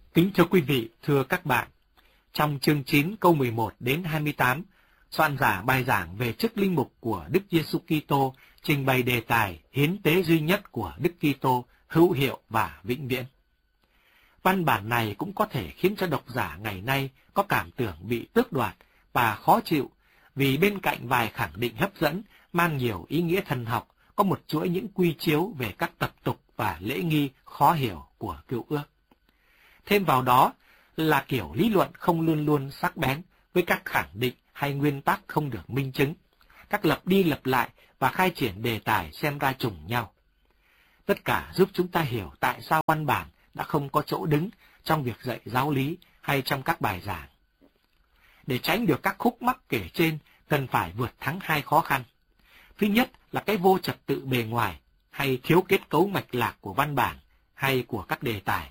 Kính thưa quý vị, thưa các bạn, trong chương 9 câu 11 đến 28, soạn giả bài giảng về chức linh mục của Đức Giêsu Kitô trình bày đề tài hiến tế duy nhất của Đức Kitô hữu hiệu và vĩnh viễn. Văn bản này cũng có thể khiến cho độc giả ngày nay có cảm tưởng bị tước đoạt và khó chịu, vì bên cạnh vài khẳng định hấp dẫn mang nhiều ý nghĩa thần học, có một chuỗi những quy chiếu về các tập tục và lễ nghi khó hiểu của Cựu Ước. Thêm vào đó là kiểu lý luận không luôn luôn sắc bén với các khẳng định hay nguyên tắc không được minh chứng, các lặp đi lặp lại và khai triển đề tài xem ra trùng nhau. Tất cả giúp chúng ta hiểu tại sao văn bản đã không có chỗ đứng trong việc dạy giáo lý hay trong các bài giảng. Để tránh được các khúc mắc kể trên, cần phải vượt thắng hai khó khăn. Thứ nhất là cái vô trật tự bề ngoài hay thiếu kết cấu mạch lạc của văn bản hay của các đề tài.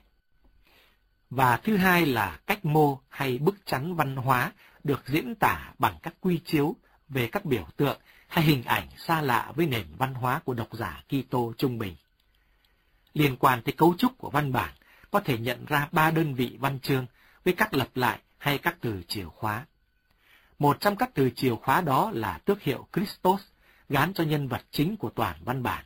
Và thứ hai là cách mô hay bức chắn văn hóa được diễn tả bằng các quy chiếu về các biểu tượng hay hình ảnh xa lạ với nền văn hóa của độc giả Kitô trung bình. Liên quan tới cấu trúc của văn bản, có thể nhận ra 3 đơn vị văn chương với các lặp lại hay các từ chìa khóa. Một trong các từ chìa khóa đó là tước hiệu Christos, gán cho nhân vật chính của toàn văn bản.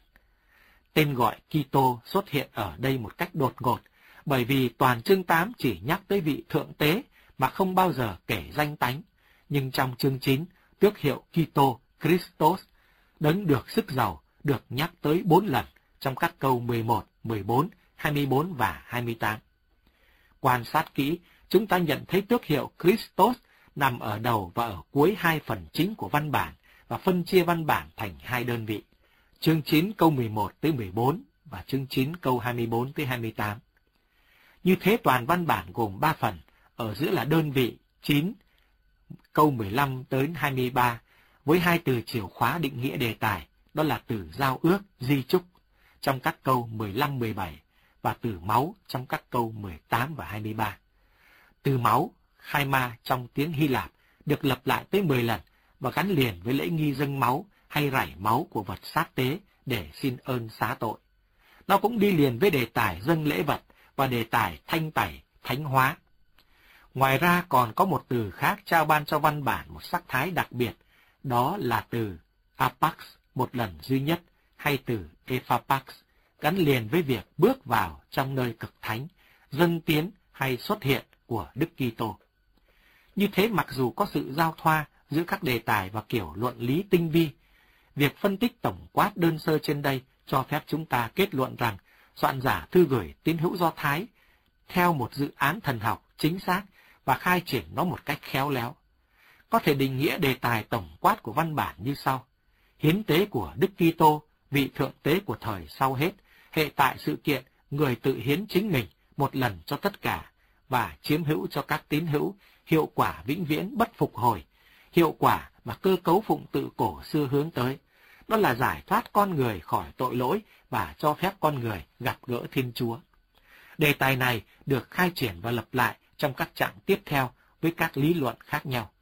Tên gọi Kitô xuất hiện ở đây một cách đột ngột, bởi vì toàn chương 8 chỉ nhắc tới vị thượng tế mà không bao giờ kể danh tánh, nhưng trong chương 9, tước hiệu Kitô Christos, đấng được sức giàu, được nhắc tới 4 lần trong các câu 11, 14, 24 và 28. Quan sát kỹ, chúng ta nhận thấy tước hiệu Christos nằm ở đầu và ở cuối hai phần chính của văn bản và phân chia văn bản thành hai đơn vị, chương 9 câu 11 tới 14 và chương 9 câu 24 tới 28. Như thế toàn văn bản gồm 3 phần, ở giữa là đơn vị 9 câu 15 tới 23 với hai từ chìa khóa định nghĩa đề tài, đó là từ giao ước, di chúc trong các câu 15, 17 và từ máu trong các câu 18 và 23. Từ máu, Chaima trong tiếng Hy Lạp được lặp lại tới 10 lần và gắn liền với lễ nghi dâng máu hay rải máu của vật sát tế để xin ơn xá tội. Nó cũng đi liền với đề tài dâng lễ vật và đề tài thanh tẩy, thánh hóa. Ngoài ra còn có một từ khác trao ban cho văn bản một sắc thái đặc biệt, đó là từ apax, một lần duy nhất, hay từ ephapax, gắn liền với việc bước vào trong nơi cực thánh, dâng tiến hay xuất hiện của Đức Kitô. Như thế mặc dù có sự giao thoa giữa các đề tài và kiểu luận lý tinh vi, việc phân tích tổng quát đơn sơ trên đây cho phép chúng ta kết luận rằng soạn giả thư gửi tín hữu Do Thái theo một dự án thần học chính xác và khai triển nó một cách khéo léo. Có thể định nghĩa đề tài tổng quát của văn bản như sau: hiến tế của Đức Kitô, vị thượng tế của thời sau hết, hệ tại sự kiện người tự hiến chính mình một lần cho tất cả và chiếm hữu cho các tín hữu, hiệu quả vĩnh viễn bất phục hồi, hiệu quả mà cơ cấu phụng tự cổ xưa hướng tới, đó là giải thoát con người khỏi tội lỗi và cho phép con người gặp gỡ Thiên Chúa. Đề tài này được khai triển và lặp lại trong các trạng tiếp theo với các lý luận khác nhau.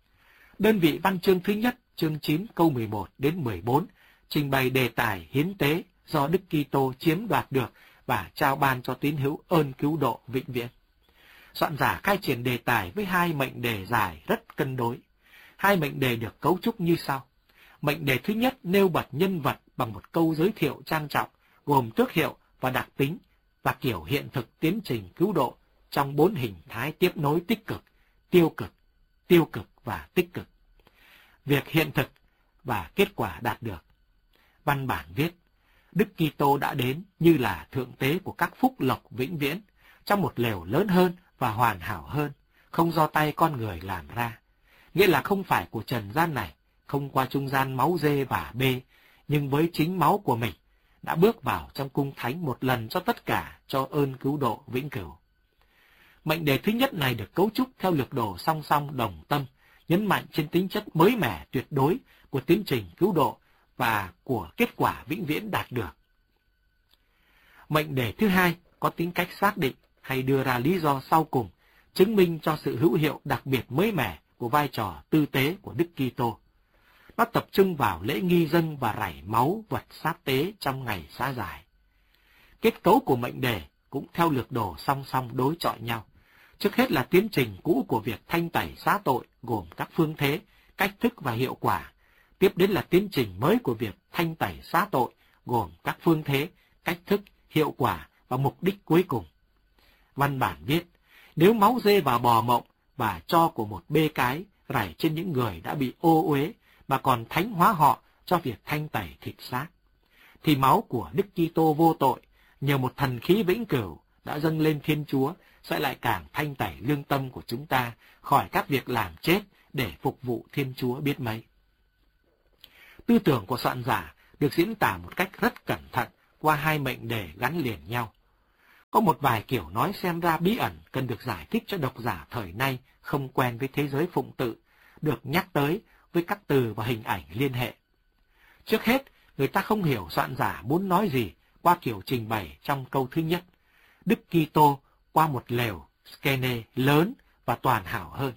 Đơn vị văn chương thứ nhất, chương 9 câu 11 đến 14, trình bày đề tài hiến tế do Đức Kitô chiếm đoạt được và trao ban cho tín hữu ơn cứu độ vĩnh viễn. Soạn giả khai triển đề tài với hai mệnh đề dài rất cân đối. Hai mệnh đề được cấu trúc như sau. Mệnh đề thứ nhất nêu bật nhân vật bằng một câu giới thiệu trang trọng, gồm tước hiệu và đặc tính và kiểu hiện thực tiến trình cứu độ trong 4 hình thái tiếp nối tích cực, tiêu cực và tích cực. Việc hiện thực và kết quả đạt được. Văn bản viết, Đức Kitô đã đến như là thượng tế của các phúc lộc vĩnh viễn, trong một lều lớn hơn và hoàn hảo hơn, không do tay con người làm ra. Nghĩa là không phải của trần gian này, không qua trung gian máu dê và bê, nhưng với chính máu của mình, đã bước vào trong cung thánh một lần cho tất cả, cho ơn cứu độ vĩnh cửu. Mệnh đề thứ nhất này được cấu trúc theo lược đồ song song đồng tâm, nhấn mạnh trên tính chất mới mẻ tuyệt đối của tiến trình cứu độ và của kết quả vĩnh viễn đạt được. Mệnh đề thứ hai có tính cách xác định hay đưa ra lý do sau cùng, chứng minh cho sự hữu hiệu đặc biệt mới mẻ của vai trò tư tế của Đức Kitô. Nó tập trung vào lễ nghi dâng và rải máu vật sát tế trong ngày xá giải. Kết cấu của mệnh đề cũng theo lược đồ song song đối chọi nhau. Trước hết là tiến trình cũ của việc thanh tẩy xá tội gồm các phương thế, cách thức và hiệu quả. Tiếp đến là tiến trình mới của việc thanh tẩy xá tội gồm các phương thế, cách thức, hiệu quả và mục đích cuối cùng. Văn bản viết, nếu máu dê và bò mộng và tro của một bê cái rải trên những người đã bị ô uế mà còn thánh hóa họ cho việc thanh tẩy thịt xác, thì máu của Đức Kitô vô tội nhờ một thần khí vĩnh cửu đã dâng lên Thiên Chúa sẽ lại càng thanh tẩy lương tâm của chúng ta khỏi các việc làm chết để phục vụ Thiên Chúa biết mấy. Tư tưởng của soạn giả được diễn tả một cách rất cẩn thận qua hai mệnh đề gắn liền nhau. Có một vài kiểu nói xem ra bí ẩn cần được giải thích cho độc giả thời nay không quen với thế giới phụng tự, được nhắc tới với các từ và hình ảnh liên hệ. Trước hết, người ta không hiểu soạn giả muốn nói gì qua kiểu trình bày trong câu thứ nhất. Đức Kitô qua một lều skene lớn và toàn hảo hơn.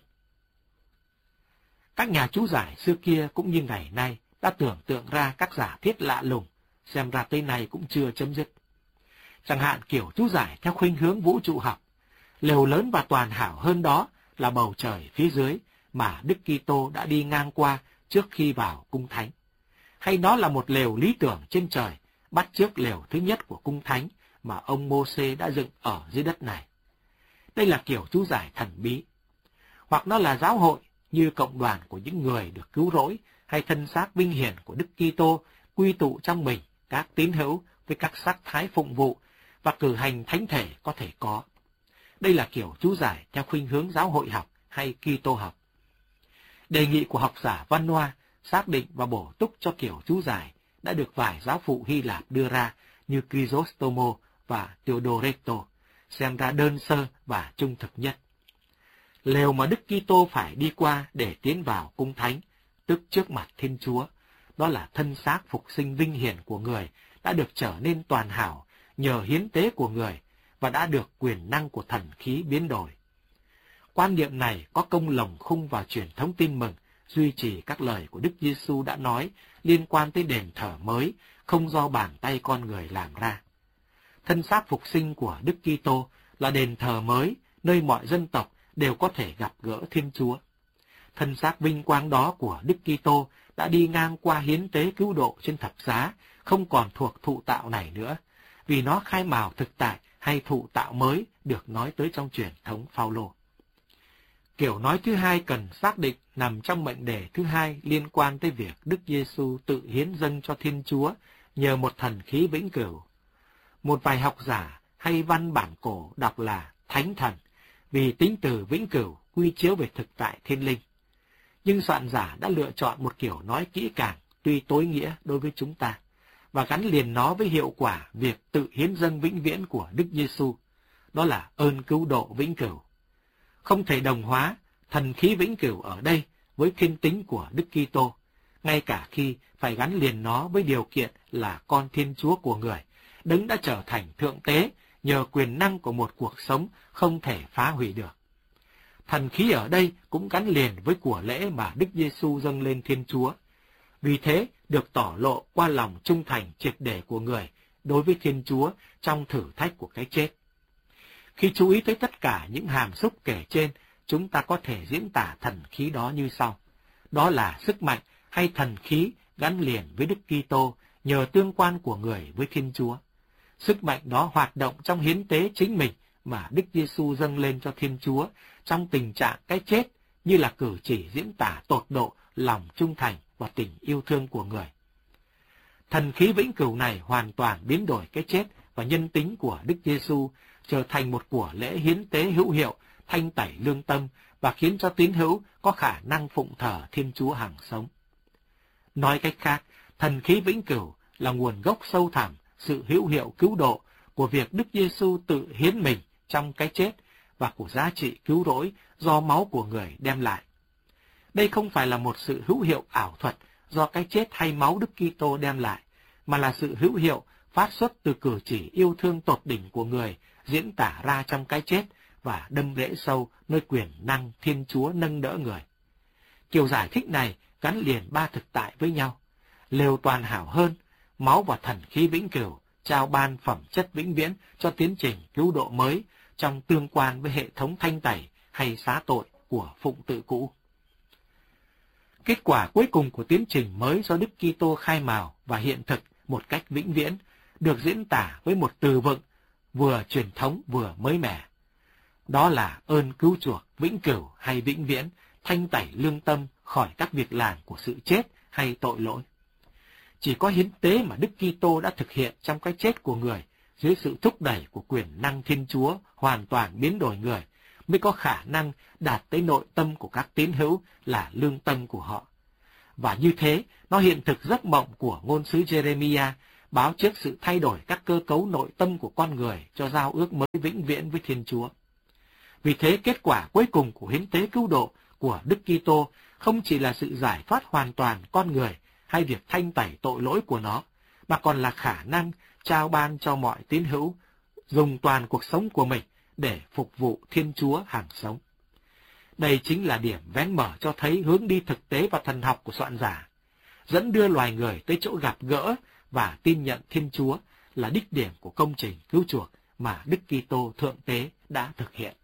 Các nhà chú giải xưa kia cũng như ngày nay đã tưởng tượng ra các giả thiết lạ lùng, xem ra tới nay cũng chưa chấm dứt. Chẳng hạn kiểu chú giải theo khuynh hướng vũ trụ học, lều lớn và toàn hảo hơn đó là bầu trời phía dưới mà Đức Kitô đã đi ngang qua trước khi vào cung thánh. Hay nó là một lều lý tưởng trên trời, bắt chước lều thứ nhất của cung thánh mà ông Mô-xê đã dựng ở dưới đất này. Đây là kiểu chú giải thần bí. Hoặc nó là giáo hội như cộng đoàn của những người được cứu rỗi, hay thân xác vinh hiển của Đức Kitô quy tụ trong mình các tín hữu với các sắc thái phụng vụ và cử hành thánh thể có thể có. Đây là kiểu chú giải theo khuynh hướng giáo hội học hay Kitô học. Đề nghị của học giả Văn Hoa xác định và bổ túc cho kiểu chú giải đã được vài giáo phụ Hy Lạp đưa ra như Chrysostomo và Theodoreto, xem ra đơn sơ và trung thực nhất. Lều mà Đức Kitô phải đi qua để tiến vào cung thánh, tức trước mặt Thiên Chúa, đó là thân xác phục sinh vinh hiển của người đã được trở nên toàn hảo nhờ hiến tế của người và đã được quyền năng của thần khí biến đổi. Quan niệm này có công lồng khung vào truyền thống tin mừng, duy trì các lời của Đức Giêsu đã nói liên quan tới đền thờ mới, không do bàn tay con người làm ra. Thân xác phục sinh của Đức Kitô là đền thờ mới, nơi mọi dân tộc đều có thể gặp gỡ Thiên Chúa. Thân xác vinh quang đó của Đức Kitô đã đi ngang qua hiến tế cứu độ trên thập giá, không còn thuộc thụ tạo này nữa, vì nó khai mào thực tại hay thụ tạo mới được nói tới trong truyền thống Phao-lô. Kiểu nói thứ hai cần xác định nằm trong mệnh đề thứ hai liên quan tới việc Đức Giêsu tự hiến dâng cho Thiên Chúa nhờ một thần khí vĩnh cửu. Một vài học giả hay văn bản cổ đọc là thánh thần, vì tính từ vĩnh cửu quy chiếu về thực tại thiên linh. Nhưng soạn giả đã lựa chọn một kiểu nói kỹ càng, tuy tối nghĩa đối với chúng ta, và gắn liền nó với hiệu quả việc tự hiến dâng vĩnh viễn của Đức Giêsu, đó là ơn cứu độ vĩnh cửu. Không thể đồng hóa thần khí vĩnh cửu ở đây với thiên tính của Đức Kitô, ngay cả khi phải gắn liền nó với điều kiện là con Thiên Chúa của người, Đấng đã trở thành thượng tế nhờ quyền năng của một cuộc sống không thể phá hủy được. Thần khí ở đây cũng gắn liền với của lễ mà Đức Giêsu dâng lên Thiên Chúa. Vì thế được tỏ lộ qua lòng trung thành triệt để của người đối với Thiên Chúa trong thử thách của cái chết. Khi chú ý tới tất cả những hàm xúc kể trên, chúng ta có thể diễn tả thần khí đó như sau. Đó là sức mạnh hay thần khí gắn liền với Đức Kitô nhờ tương quan của người với Thiên Chúa. Sức mạnh đó hoạt động trong hiến tế chính mình mà Đức Giêsu dâng lên cho Thiên Chúa trong tình trạng cái chết, như là cử chỉ diễn tả tột độ lòng trung thành và tình yêu thương của người. Thần khí vĩnh cửu này hoàn toàn biến đổi cái chết và nhân tính của Đức Giêsu, trở thành một của lễ hiến tế hữu hiệu, thanh tẩy lương tâm và khiến cho tín hữu có khả năng phụng thờ Thiên Chúa hằng sống. Nói cách khác, thần khí vĩnh cửu là nguồn gốc sâu thẳm sự hữu hiệu cứu độ của việc Đức Giêsu tự hiến mình trong cái chết và của giá trị cứu rỗi do máu của người đem lại. Đây không phải là một sự hữu hiệu ảo thuật do cái chết hay máu Đức Kitô đem lại, mà là sự hữu hiệu phát xuất từ cử chỉ yêu thương tột đỉnh của người diễn tả ra trong cái chết và đâm rễ sâu nơi quyền năng Thiên Chúa nâng đỡ người. Kiểu giải thích này gắn liền ba thực tại với nhau: lều toàn hảo hơn, máu và thần khí vĩnh cửu trao ban phẩm chất vĩnh viễn cho tiến trình cứu độ mới trong tương quan với hệ thống thanh tẩy hay xá tội của phụng tự cũ. Kết quả cuối cùng của tiến trình mới do Đức Kitô khai mào và hiện thực một cách vĩnh viễn được diễn tả với một từ vựng vừa truyền thống vừa mới mẻ. Đó là ơn cứu chuộc vĩnh cửu hay vĩnh viễn, thanh tẩy lương tâm khỏi các việc làm của sự chết hay tội lỗi. Chỉ có hiến tế mà Đức Kitô đã thực hiện trong cái chết của người dưới sự thúc đẩy của quyền năng Thiên Chúa hoàn toàn biến đổi người mới có khả năng đạt tới nội tâm của các tín hữu là lương tâm của họ. Và như thế, nó hiện thực giấc mộng của ngôn sứ Jeremiah báo trước sự thay đổi các cơ cấu nội tâm của con người cho giao ước mới vĩnh viễn với Thiên Chúa. Vì thế, kết quả cuối cùng của hiến tế cứu độ của Đức Kitô không chỉ là sự giải thoát hoàn toàn con người hay việc thanh tẩy tội lỗi của nó, mà còn là khả năng trao ban cho mọi tín hữu dùng toàn cuộc sống của mình để phục vụ Thiên Chúa hàng sống. Đây chính là điểm vén mở cho thấy hướng đi thực tế và thần học của soạn giả, dẫn đưa loài người tới chỗ gặp gỡ và tin nhận Thiên Chúa là đích điểm của công trình cứu chuộc mà Đức Kitô Thượng Tế đã thực hiện.